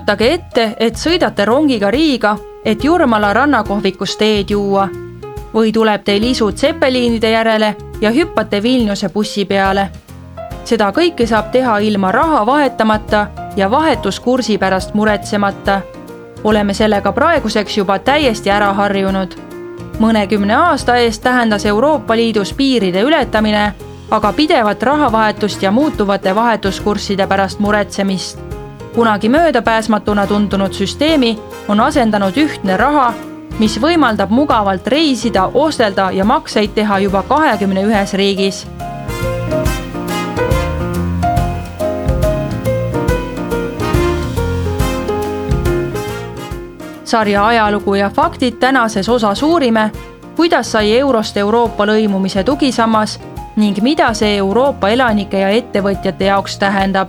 kujutage ette, et sõidate rongiga Riiga, et Jurmala rannakohvikus teed juua. Või tuleb teil isu tsepeliinide järele ja hüppate Vilniuse bussi peale. Seda kõike saab teha ilma raha vahetamata ja vahetuskursi pärast muretsemata. Oleme sellega praeguseks juba täiesti ära harjunud. Mõnekümne aasta eest tähendas Euroopa Liidus piiride ületamine, aga pidevat rahavahetust ja muutuvate vahetuskursside pärast muretsemist. Kunagi möödapääsmatuna tundunud süsteemi on asendanud ühtne raha, mis võimaldab mugavalt reisida, ostelda ja makseid teha juba 21 riigis. Sarja ajalugu ja faktid tänases osas uurime, kuidas sai eurost Euroopa lõimumise tugisammas ning mida see Euroopa elanike ja ettevõtjate jaoks tähendab.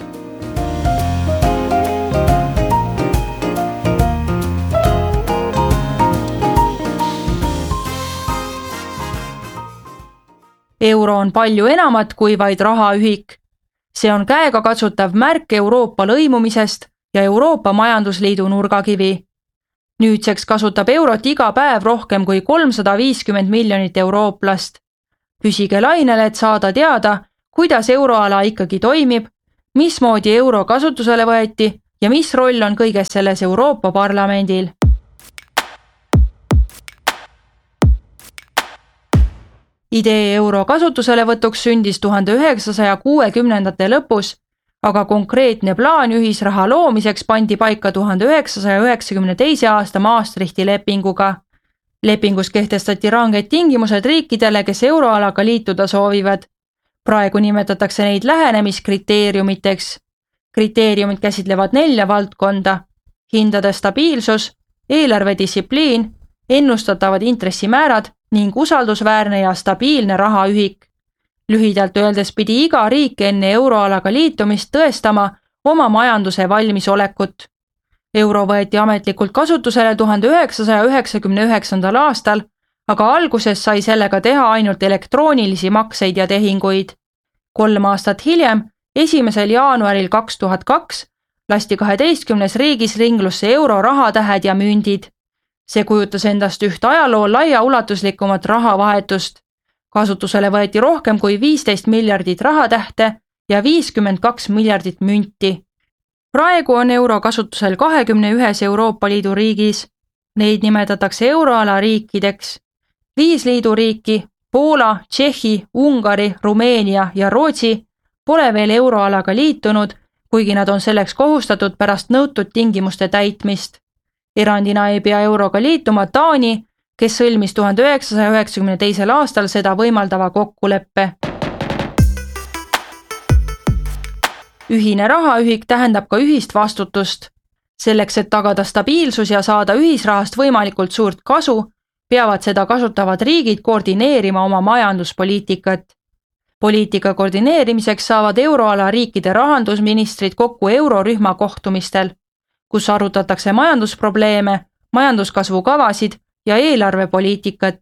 Euro on palju enamat kui vaid rahaühik. See on käegakatsutav märk Euroopa lõimumisest ja Euroopa Majandusliidu nurgakivi. Nüüdseks kasutab eurot iga päev rohkem kui 350 miljonit eurooplast. Püsige lainel, et saada teada, kuidas euroala ikkagi toimib, mismoodi euro kasutusele võeti ja mis roll on kõiges selles Euroopa Parlamendil. Idee euro kasutuselevõtuks sündis 1960. lõpus, aga konkreetne plaan ühisraha loomiseks pandi paika 1992. aasta Maastrichti lepinguga. Lepingus kehtestati ranged tingimused riikidele, kes euroalaga liituda soovivad. Praegu nimetatakse neid lähenemiskriteeriumiteks. Kriteeriumid käsitlevad 4 valdkonda: hindade stabiilsus, eelarvedistsipliin, ennustatavad intressimäärad ning usaldusväärne ja stabiilne rahaühik. Lühidalt öeldes pidi iga riik enne euroalaga liitumist tõestama oma majanduse valmisolekut. Euro võeti ametlikult kasutusele 1999. aastal, aga alguses sai sellega teha ainult elektroonilisi makseid ja tehinguid. 3 aastat hiljem, 1. jaanuaril 2002, lasti 12 riigis ringlusse euro rahatähed ja mündid. See kujutas endast üht ajaloo laiaulatuslikumat rahavahetust. Kasutusele võeti rohkem kui 15 miljardit rahatähte ja 52 miljardit münti. Praegu on euro kasutusel 21 Euroopa Liidu riigis. Neid nimetatakse euroala riikideks. 5 liiduriiki, Poola, Tšehhi, Ungari, Rumeenia ja Rootsi, pole veel euroalaga liitunud, kuigi nad on selleks kohustatud pärast nõutud tingimuste täitmist. Erandina ei pea euroga liituma Taani, kes sõlmis 1992. aastal seda võimaldava kokkuleppe. Ühine rahaühik tähendab ka ühist vastutust. Selleks, et tagada stabiilsus ja saada ühisrahast võimalikult suurt kasu, peavad seda kasutavad riigid koordineerima oma majanduspoliitikat. Poliitika koordineerimiseks saavad euroala riikide rahandusministrid kokku eurorühma kohtumistel, kus arutatakse majandusprobleeme, majanduskasvu kavasid ja eelarvepoliitikat.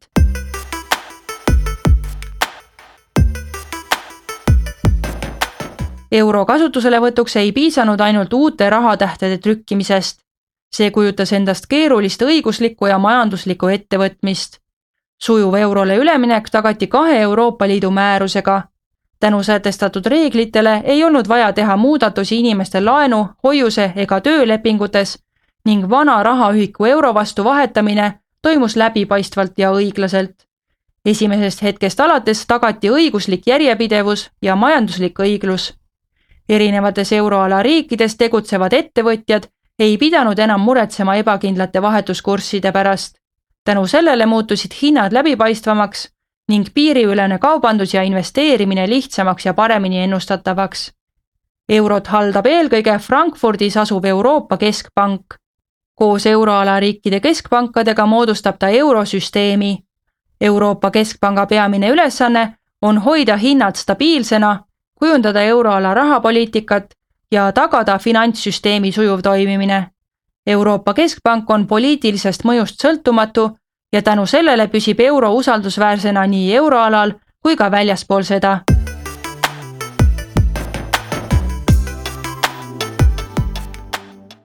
Euro kasutuselevõtuks ei piisanud ainult uute rahatähtede trükkimisest. See kujutas endast keerulist õiguslikku ja majanduslikku ettevõtmist. Sujuv eurole üleminek tagati 2 Euroopa Liidu määrusega. Tänu sätestatud reeglitele ei olnud vaja teha muudatusi inimeste laenu, hoiuse ega töölepingutes ning vana rahaühiku euro vastu vahetamine toimus läbipaistvalt ja õiglaselt. Esimesest hetkest alates tagati õiguslik järjepidevus ja majanduslik õiglus. Erinevates euroala riikides tegutsevad ettevõtjad ei pidanud enam muretsema ebakindlate vahetuskursside pärast. Tänu sellele muutusid hinnad läbipaistvamaks ning piiriülene kaubandus ja investeerimine lihtsamaks ja paremini ennustatavaks. Eurot haldab eelkõige Frankfurdis asuv Euroopa Keskpank. Koos euroala riikide keskpankadega moodustab ta eurosüsteemi. Euroopa Keskpanga peamine ülesanne on hoida hinnad stabiilsena, kujundada euroala rahapoliitikat ja tagada finantssüsteemi sujuv toimimine. Euroopa Keskpank on poliitilisest mõjust sõltumatu ja tänu sellele püsib euro usaldusväärsena nii euroalal kui ka väljaspool seda.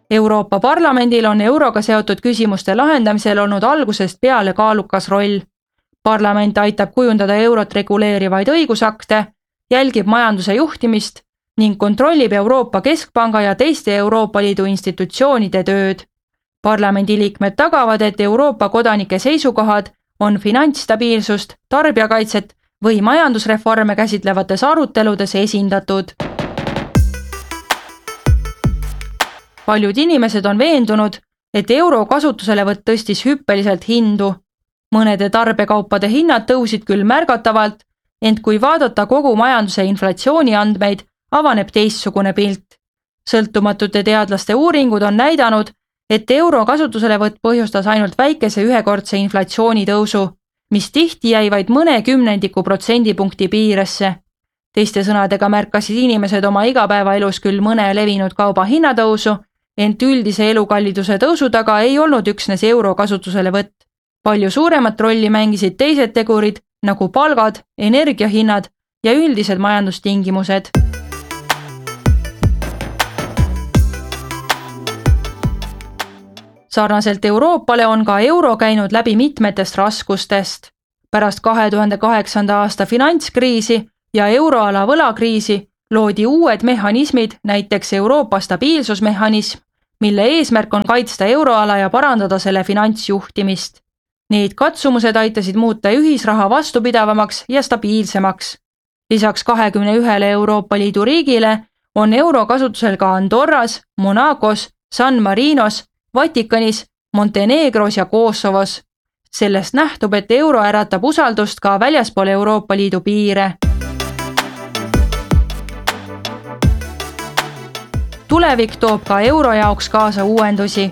Euroopa Parlamendil on euroga seotud küsimuste lahendamisel olnud algusest peale kaalukas roll. Parlament aitab kujundada eurot reguleerivaid õigusakte, jälgib majanduse juhtimist ning kontrollib Euroopa Keskpanga ja teiste Euroopa Liidu institutsioonide tööd. Parlamendi liikmed tagavad, et Euroopa kodanike seisukohad on finantsstabiilsust, tarbijakaitset või majandusreforme käsitlevates aruteludes esindatud. Paljud inimesed on veendunud, et euro kasutuselevõtt tõstis hüppeliselt hindu. Mõnede tarbekaupade hinnad tõusid küll märgatavalt, ent kui vaadata kogu majanduse inflatsiooni andmeid, avaneb teistsugune pilt. Sõltumatute teadlaste uuringud on näidanud, et euro kasutuselevõtt põhjustas ainult väikese ühekordse inflatsiooni tõusu, mis tihti jäi vaid mõne kümnendiku protsendipunkti piiresse. Teiste sõnadega märkasid inimesed oma igapäevaelus küll mõne levinud kauba hinnatõusu, ent üldise elukalliduse tõusu taga ei olnud üksnes euro kasutuselevõtt. Palju suuremat rolli mängisid teised tegurid nagu palgad, energiahinnad ja üldised majandustingimused. Sarnaselt Euroopale on ka euro käinud läbi mitmetest raskustest. Pärast 2008. aasta finantskriisi ja euroala võlakriisi loodi uued mehhanismid, näiteks Euroopa stabiilsusmehhanism, mille eesmärk on kaitsta euroala ja parandada selle finantsjuhtimist. Need katsumused aitasid muuta ühisraha vastupidavamaks ja stabiilsemaks. Lisaks 21 Euroopa Liidu riigile on euro kasutusel ka Andorras, Monacos, San Marinos, Vatikanis, Montenegros ja Kosovos. Sellest nähtub, et euro äratab usaldust ka väljaspool Euroopa Liidu piire. Tulevik toob ka euro jaoks kaasa uuendusi.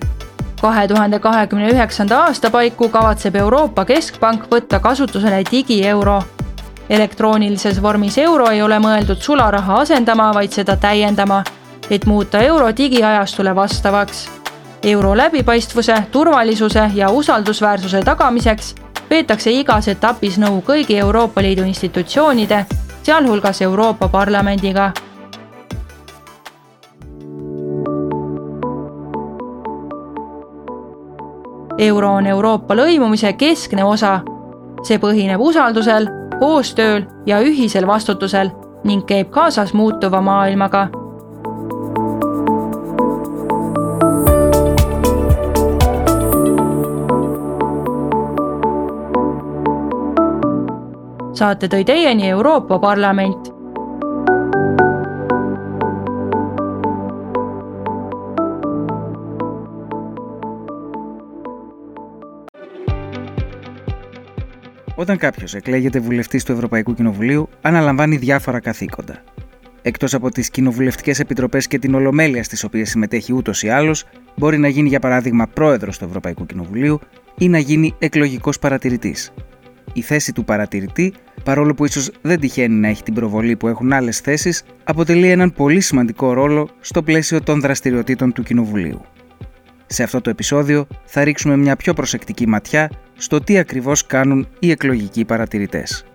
2029. aasta paiku kavatseb Euroopa Keskpank võtta kasutusele digieuro. Elektroonilises vormis euro ei ole mõeldud sularaha asendama, vaid seda täiendama, et muuta euro digiajastule vastavaks. Euro läbipaistvuse, turvalisuse ja usaldusväärsuse tagamiseks peetakse igas etapis nõu kõigi Euroopa Liidu institutsioonide, sealhulgas Euroopa Parlamendiga. Euro on Euroopa lõimumise keskne osa. See põhineb usaldusel, koostööl ja ühisel vastutusel ning käib kaasas muutuva maailmaga. Saate tõi teieni Euroopa Parlament. Όταν κάποιος εκλέγεται βουλευτής του Ευρωπαϊκού Κοινοβουλίου, αναλαμβάνει διάφορα καθήκοντα. Εκτός από τις κοινοβουλευτικές επιτροπές και την ολομέλεια στις οποίες συμμετέχει ούτως ή άλλως, μπορεί να γίνει για παράδειγμα πρόεδρος του Ευρωπαϊκού Κοινοβουλίου ή να γίνει εκλογικός παρατηρητής. Η θέση του παρατηρητή, παρόλο που ίσως δεν τυχαίνει να έχει την προβολή που έχουν άλλες θέσεις, αποτελεί έναν πολύ σημαντικό ρόλο στο πλαίσιο των δραστηριοτήτων του Κοινοβουλίου. Σε αυτό το επεισόδιο θα ρίξουμε μια πιο προσεκτική ματιά στο τι ακριβώς κάνουν οι εκλογικοί παρατηρητές.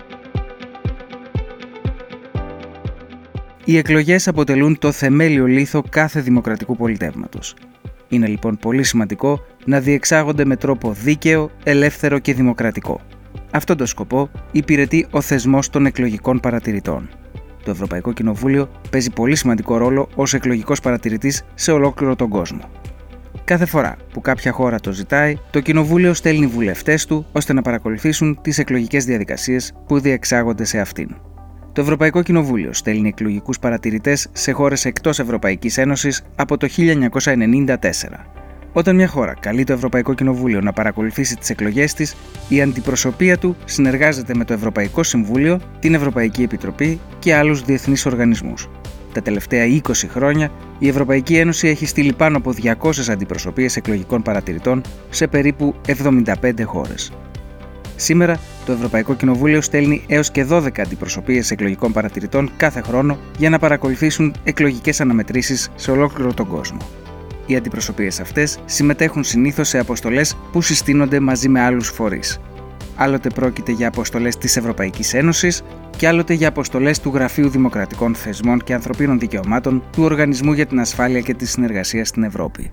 Οι εκλογές αποτελούν το θεμέλιο λίθο κάθε δημοκρατικού πολιτεύματος. Είναι λοιπόν πολύ σημαντικό να διεξάγονται με τρόπο δίκαιο, ελεύθερο και δημοκρατικό. Αυτόν τον σκοπό υπηρετεί ο θεσμός των εκλογικών παρατηρητών. Το Ευρωπαϊκό Κοινοβούλιο παίζει πολύ σημαντικό ρόλο ως εκλογικός παρατηρητής σε ολόκληρο τον κόσμο. Κάθε φορά που κάποια χώρα το ζητάει, το Κοινοβούλιο στέλνει βουλευτές του ώστε να παρακολουθήσουν τις εκλογικές διαδικασίες που διεξάγονται σε αυτήν. Το Ευρωπαϊκό Κοινοβούλιο στέλνει εκλογικούς παρατηρητές σε χώρες εκτός Ευρωπαϊκής Ένωσης από το 1994. Όταν μια χώρα καλεί το Ευρωπαϊκό Κοινοβούλιο να παρακολουθήσει τις εκλογές της, η αντιπροσωπεία του συνεργάζεται με το Ευρωπαϊκό Συμβούλιο, την Ευρωπαϊκή Επιτροπή και άλλους διεθνείς οργανισμούς. Τα τελευταία 20 χρόνια, η Ευρωπαϊκή Ένωση έχει στείλει πάνω από 200 αντιπροσωπείες εκλογικών παρατηρητών σε περίπου 75 χώρες. Σήμερα, το Ευρωπαϊκό Κοινοβούλιο στέλνει έως και 12 αντιπροσωπείες εκλογικών παρατηρητών κάθε χρόνο για να παρακολουθήσουν εκλογικές αναμετρήσεις σε ολόκληρο τον κόσμο. Οι αντιπροσωπείες αυτές συμμετέχουν συνήθως σε αποστολές που συστήνονται μαζί με άλλους φορείς. Άλλοτε πρόκειται για αποστολές της Ευρωπαϊκής Ένωσης, και άλλοτε για αποστολές του Γραφείου Δημοκρατικών Θεσμών και Ανθρωπίνων Δικαιωμάτων του Οργανισμού για την Ασφάλεια και τη Συνεργασία στην Ευρώπη.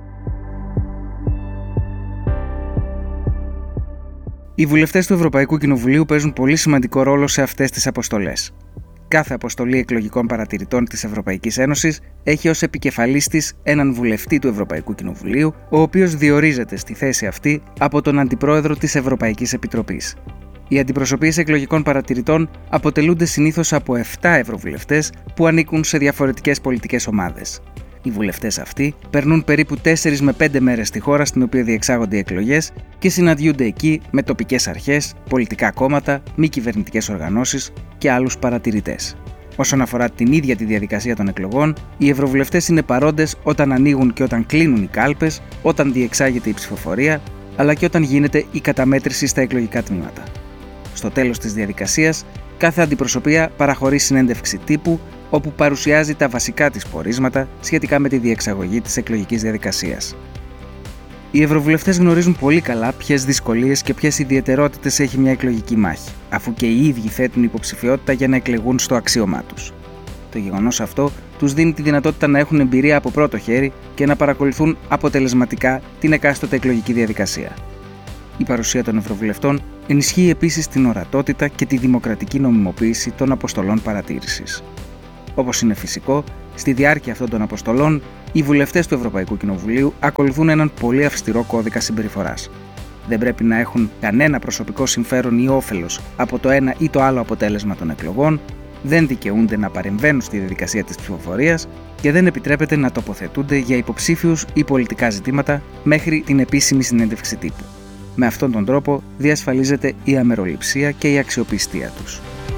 Οι βουλευτές του Ευρωπαϊκού Κοινοβουλίου παίζουν πολύ σημαντικό ρόλο σε αυτές τις αποστολές. Κάθε αποστολή εκλογικών παρατηρητών της Ευρωπαϊκής Ένωσης έχει ως επικεφαλής της έναν βουλευτή του Ευρωπαϊκού Κοινοβουλίου, ο οποίος διορίζεται στη θέση αυτή από τον Αντιπρόεδρο της Ευρωπαϊκής Επιτροπής. Οι αντιπροσωπείες εκλογικών παρατηρητών αποτελούνται συνήθως από 7 ευρωβουλευτές που ανήκουν σε διαφορετικές πολιτικές ομάδες. Οι βουλευτές αυτοί περνούν περίπου 4 με 5 μέρες στη χώρα στην οποία διεξάγονται οι εκλογές και συναντιούνται εκεί με τοπικές αρχές, πολιτικά κόμματα, μη κυβερνητικές οργανώσεις και άλλους παρατηρητές. Όσον αφορά την ίδια τη διαδικασία των εκλογών, οι ευρωβουλευτές είναι παρόντες όταν ανοίγουν και όταν κλείνουν οι κάλπες, όταν διεξάγεται η ψηφοφορία, αλλά και όταν γίνεται η καταμέτρηση στα εκλογικά τμήματα. Στο τέλος της διαδικασίας, κάθε αντιπροσωπεία παραχωρεί συνέντευξη τύπου, όπου παρουσιάζει τα βασικά της πορίσματα σχετικά με τη διεξαγωγή της εκλογικής διαδικασίας. Οι ευρωβουλευτές γνωρίζουν πολύ καλά ποιες δυσκολίες και ποιες ιδιαιτερότητες έχει μια εκλογική μάχη, αφού και οι ίδιοι θέτουν υποψηφιότητα για να εκλεγούν στο αξίωμά τους. Το γεγονός αυτό τους δίνει τη δυνατότητα να έχουν εμπειρία από πρώτο χέρι και να παρακολουθούν αποτελεσματικά την εκάστοτε εκλογική διαδικασία. Η παρουσία των ευρωβουλευτών ενισχύει επίσης την ορατότητα και τη δημοκρατική νομιμοποίηση των αποστολών παρατήρησης. Όπως είναι φυσικό, στη διάρκεια αυτών των αποστολών, οι βουλευτές του Ευρωπαϊκού Κοινοβουλίου ακολουθούν έναν πολύ αυστηρό κώδικα συμπεριφοράς. Δεν πρέπει να έχουν κανένα προσωπικό συμφέρον ή όφελος από το ένα ή το άλλο αποτέλεσμα των εκλογών, δεν δικαιούνται να παρεμβαίνουν στη διαδικασία της ψηφοφορίας και δεν επιτρέπεται να τοποθετούνται για υποψήφιους ή πολιτικά ζητήματα μέχρι την επίσημη συνέντευξη τύπου. Με αυτόν τον τρόπο διασφαλίζεται η αμεροληψία και η αξιοπιστία τους.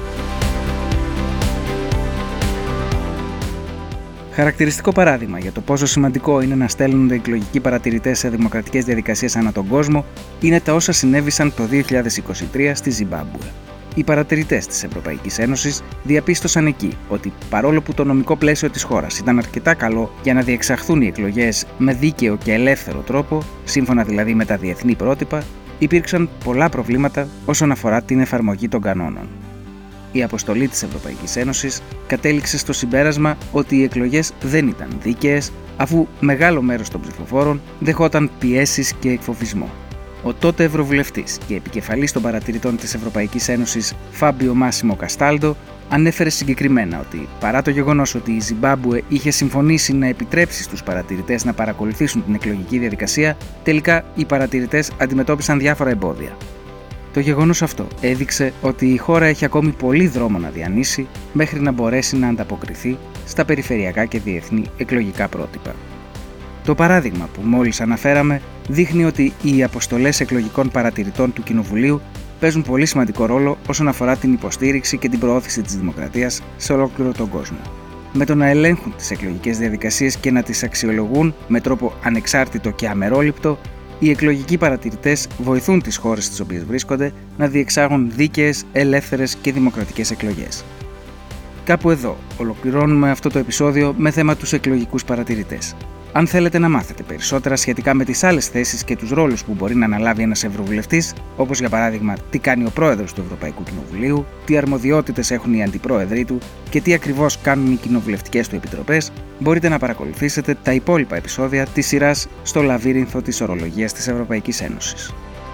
Χαρακτηριστικό παράδειγμα για το πόσο σημαντικό είναι να στέλνονται εκλογικοί παρατηρητές σε δημοκρατικές διαδικασίες ανά τον κόσμο είναι τα όσα συνέβησαν το 2023 στη Ζιμπάμπουε. Οι παρατηρητές της Ευρωπαϊκής Ένωσης διαπίστωσαν εκεί ότι παρόλο που το νομικό πλαίσιο της χώρας ήταν αρκετά καλό για να διεξαχθούν οι εκλογές με δίκαιο και ελεύθερο τρόπο, σύμφωνα δηλαδή με τα διεθνή πρότυπα, υπήρξαν πολλά προβλήματα όσον αφορά την εφαρμογή των κανόνων. Η αποστολή της Ευρωπαϊκής Ένωσης κατέληξε στο συμπέρασμα ότι οι εκλογές δεν ήταν δίκαιες, αφού μεγάλο μέρος των ψηφοφόρων δεχόταν πιέσεις και εκφοβισμό. Ο τότε Ευρωβουλευτής και επικεφαλής των παρατηρητών της Ευρωπαϊκής Ένωσης, Φάμπιο Μάσιμο Καστάλντο, ανέφερε συγκεκριμένα ότι παρά το γεγονός ότι η Ζιμπάμπουε είχε συμφωνήσει να επιτρέψει στους παρατηρητές να παρακολουθήσουν την εκλογική διαδικασία, τελικά οι παρατηρητές αντιμετώπισαν διάφορα εμπόδια. Το γεγονός αυτό έδειξε ότι η χώρα έχει ακόμη πολύ δρόμο να διανύσει μέχρι να μπορέσει να ανταποκριθεί στα περιφερειακά και διεθνή εκλογικά πρότυπα. Το παράδειγμα που μόλις αναφέραμε δείχνει ότι οι αποστολές εκλογικών παρατηρητών του Κοινοβουλίου παίζουν πολύ σημαντικό ρόλο όσον αφορά την υποστήριξη και την προώθηση της δημοκρατίας σε ολόκληρο τον κόσμο. Με το να ελέγχουν τις εκλογικές διαδικασίες και να τις αξιολογούν με τρόπο ανεξάρτητο και αμερόληπτο, οι εκλογικοί παρατηρητές βοηθούν τις χώρες στις οποίες βρίσκονται να διεξάγουν δίκαιες, ελεύθερες και δημοκρατικές εκλογές. Κάπου εδώ ολοκληρώνουμε αυτό το επεισόδιο με θέμα τους εκλογικούς παρατηρητές. Αν θέλετε να μάθετε περισσότερα σχετικά με τις άλλες θέσεις και τους ρόλους που μπορεί να αναλάβει ένας ευρωβουλευτής, όπως για παράδειγμα τι κάνει ο πρόεδρος του Ευρωπαϊκού Κοινοβουλίου, τι αρμοδιότητες έχουν οι αντιπρόεδροι του και τι ακριβώς κάνουν οι κοινοβουλευτικές του επιτροπές, μπορείτε να παρακολουθήσετε τα υπόλοιπα επεισόδια της σειράς στο λαβύρινθο της ορολογίας της Ευρωπαϊκής Ένωσης.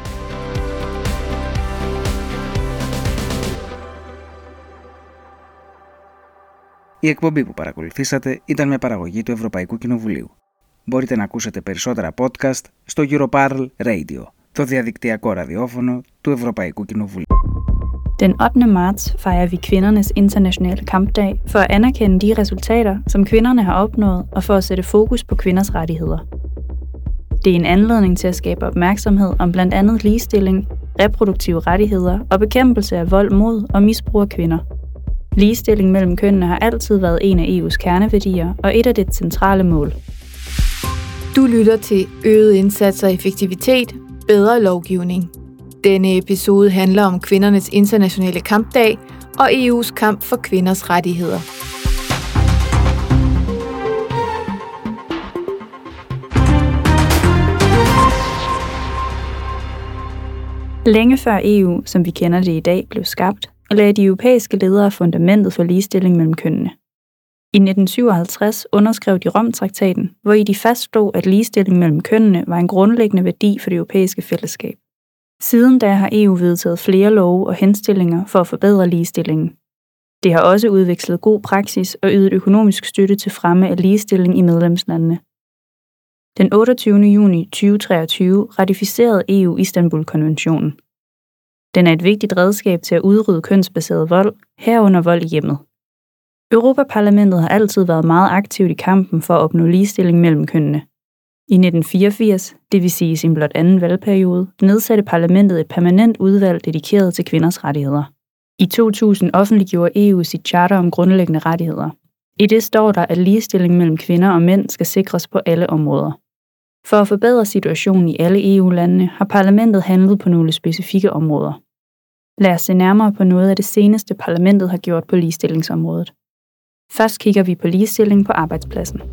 Η εκπομπή που παρακολουθήσατε ήταν μια παραγωγή του Ευρωπαϊκού Κοινοβουλίου. Μπορείτε να ακούσετε περισσότερα podcast στο Europarl Radio, το διαδικτυακό ραδιόφωνο του Ευρωπαϊκού Κοινοβουλίου. Den 8. marts fejrer vi kvindernes internationale kampdag for at anerkende de resultater, som kvinderne har opnået, og for at sætte fokus på kvinders rettigheder. Det er en anledning til at skabe opmærksomhed om blandt andet ligestilling, reproduktive rettigheder og bekæmpelse af vold mod og misbrug af kvinder. Ligestilling mellem kønnene har altid været en af EU's kerneværdier og et af dets centrale mål. Du lytter til øget indsats og effektivitet, bedre lovgivning. Denne episode handler om kvindernes internationale kampdag og EU's kamp for kvinders rettigheder. Længe før EU, som vi kender det i dag, blev skabt, lagde de europæiske ledere fundamentet for ligestilling mellem kønnene. I 1957 underskrev de Romtraktaten, hvori de fastslog, at ligestilling mellem kønnene var en grundlæggende værdi for det europæiske fællesskab. Siden da har EU vedtaget flere love og henstillinger for at forbedre ligestillingen. Det har også udvekslet god praksis og ydet økonomisk støtte til fremme af ligestilling i medlemslandene. Den 28. juni 2023 ratificerede EU Istanbul-konventionen. Den er et vigtigt redskab til at udrydde kønsbaseret vold, herunder vold i hjemmet. Europaparlamentet har altid været meget aktivt i kampen for at opnå ligestilling mellem kønnene. I 1984, det vil sige i sin blot anden valgperiode, nedsatte parlamentet et permanent udvalg dedikeret til kvinders rettigheder. I 2000 offentliggjorde EU sit charter om grundlæggende rettigheder. I det står der, at ligestilling mellem kvinder og mænd skal sikres på alle områder. For at forbedre situationen i alle EU-landene har parlamentet handlet på nogle specifikke områder. Lad os se nærmere på noget af det seneste parlamentet har gjort på ligestillingsområdet. Først kigger vi på ligestilling på arbejdspladsen.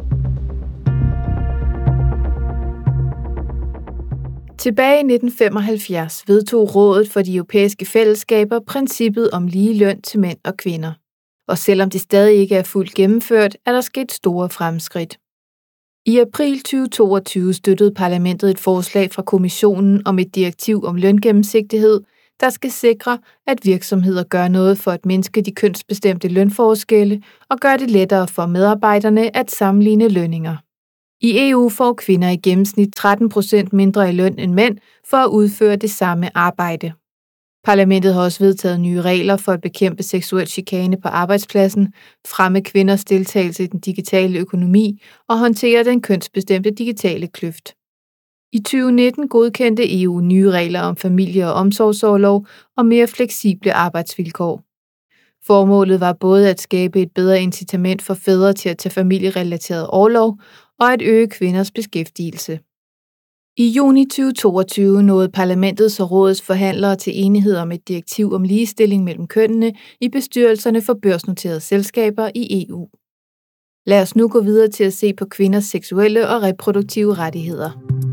Tilbage i 1975 vedtog Rådet for de europæiske fællesskaber princippet om lige løn til mænd og kvinder. Og selvom det stadig ikke er fuldt gennemført, er der sket store fremskridt. I april 2022 støttede parlamentet et forslag fra Kommissionen om et direktiv om løngennemsigtighed, der skal sikre, at virksomheder gør noget for at mindske de kønsbestemte lønforskelle og gøre det lettere for medarbejderne at sammenligne lønninger. I EU får kvinder i gennemsnit 13% mindre i løn end mænd for at udføre det samme arbejde. Parlamentet har også vedtaget nye regler for at bekæmpe seksuel chikane på arbejdspladsen, fremme kvinders deltagelse i den digitale økonomi og håndtere den kønsbestemte digitale kløft. I 2019 godkendte EU nye regler om familie- og omsorgsorlov og mere fleksible arbejdsvilkår. Formålet var både at skabe et bedre incitament for fædre til at tage familierelateret orlov og at øge kvinders beskæftigelse. I juni 2022 nåede parlamentets og rådets forhandlere til enighed om et direktiv om ligestilling mellem kønnene i bestyrelserne for børsnoterede selskaber i EU. Lad os nu gå videre til at se på kvinders seksuelle og reproduktive rettigheder.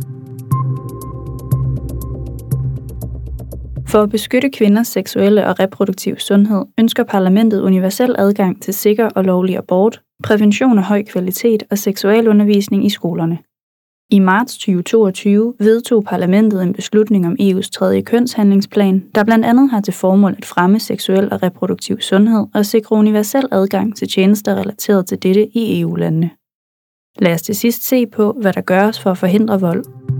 For at beskytte kvinders seksuelle og reproduktive sundhed ønsker parlamentet universel adgang til sikker og lovlig abort, prævention af høj kvalitet og seksualundervisning i skolerne. I marts 2022 vedtog parlamentet en beslutning om EU's 3. kønshandlingsplan, der blandt andet har til formål at fremme seksuel og reproduktiv sundhed og sikre universel adgang til tjenester relateret til dette i EU-landene. Lad os til sidst se på, hvad der gøres for at forhindre vold.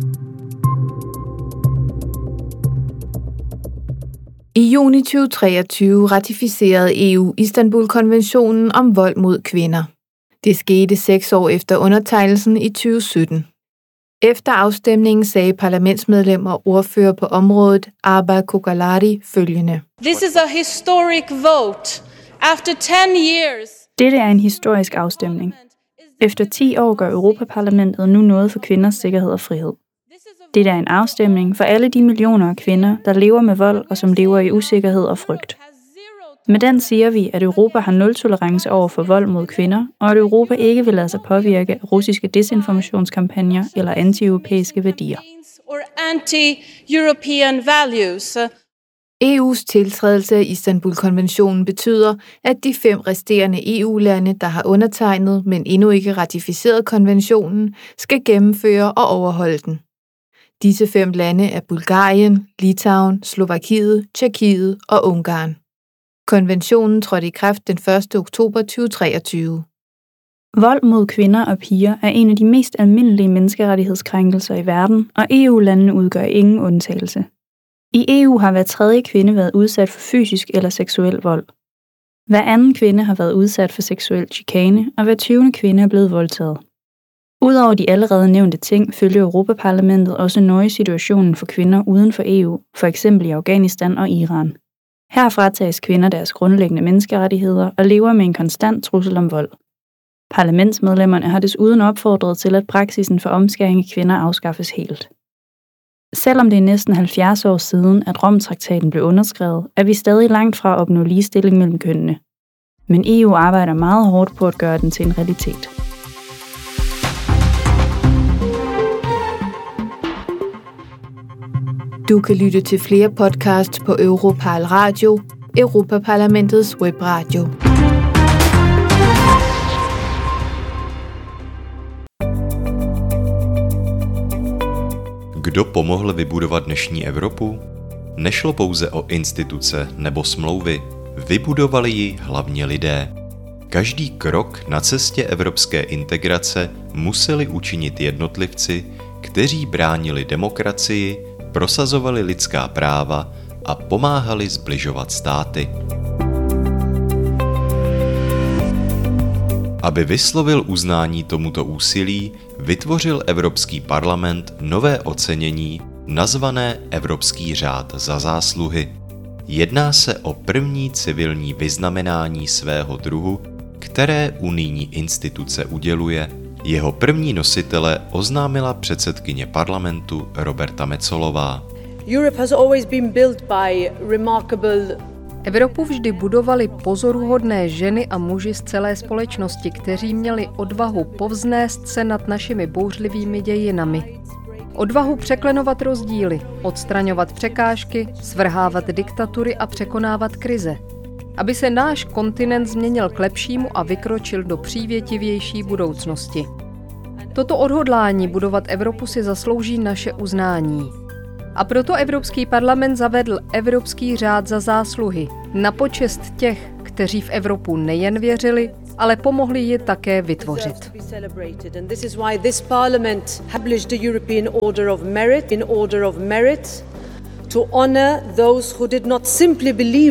I juni 2023 ratificerede EU Istanbul-konventionen om vold mod kvinder. Det skete 6 år efter undertegnelsen i 2017. Efter afstemningen sagde parlamentsmedlem og ordfører på området Arba Kokalari følgende. This is a historic vote. After 10 years. Dette er en historisk afstemning. Efter 10 år gør Europaparlamentet nu noget for kvinders sikkerhed og frihed. Dette er en afstemning for alle de millioner af kvinder, der lever med vold og som lever i usikkerhed og frygt. Med den siger vi, at Europa har nul-tolerance over for vold mod kvinder, og at Europa ikke vil lade sig påvirke af russiske desinformationskampagner eller anti-europæiske værdier. EU's tiltrædelse af Istanbul-konventionen betyder, at de 5 resterende EU-lande, der har undertegnet, men endnu ikke ratificeret konventionen, skal gennemføre og overholde den. Disse 5 lande er Bulgarien, Litauen, Slovakiet, Tjekkiet og Ungarn. Konventionen trådte i kraft den 1. oktober 2023. Vold mod kvinder og piger er en af de mest almindelige menneskerettighedskrænkelser i verden, og EU-landene udgør ingen undtagelse. I EU har hver 3. kvinde været udsat for fysisk eller seksuel vold. Hver anden kvinde har været udsat for seksuel chikane, og hver 20. kvinde er blevet voldtaget. Udover de allerede nævnte ting, følger Europaparlamentet også nøje situationen for kvinder uden for EU, f.eks. i Afghanistan og Iran. Herfra tages kvinder deres grundlæggende menneskerettigheder og lever med en konstant trussel om vold. Parlamentsmedlemmerne har desuden opfordret til, at praksisen for omskæring af kvinder afskaffes helt. Selvom det er næsten 70 år siden, at Romtraktaten blev underskrevet, er vi stadig langt fra at opnå ligestilling mellem kønnene. Men EU arbejder meget hårdt på at gøre den til en realitet. Du kan lytte til flere podcasts på Europarl Radio, Europaparlamentets webradio. Kdo pomohl vybudovat dnešní Evropu? Nešlo pouze o instituce nebo smlouvy, vybudovali ji hlavně lidé. Každý krok na cestě evropské integrace museli učinit jednotlivci, kteří bránili demokracii, prosazovali lidská práva a pomáhali sbližovat státy. Aby vyslovil uznání tomuto úsilí, vytvořil Evropský parlament nové ocenění nazvané Evropský řád za zásluhy. Jedná se o první civilní vyznamenání svého druhu, které unijní instituce uděluje. Jeho první nositele oznámila předsedkyně parlamentu Roberta Metsolová. Evropu vždy budovali pozoruhodné ženy a muži z celé společnosti, kteří měli odvahu povznést se nad našimi bouřlivými dějinami. Odvahu překlenovat rozdíly, odstraňovat překážky, svrhávat diktatury a překonávat krize. Aby se náš kontinent změnil k lepšímu a vykročil do přívětivější budoucnosti. Toto odhodlání budovat Evropu si zaslouží naše uznání. A proto Evropský parlament zavedl Evropský řád za zásluhy na počest těch, kteří v Evropu nejen věřili, ale pomohli ji také vytvořit. To honor those who did not simply believe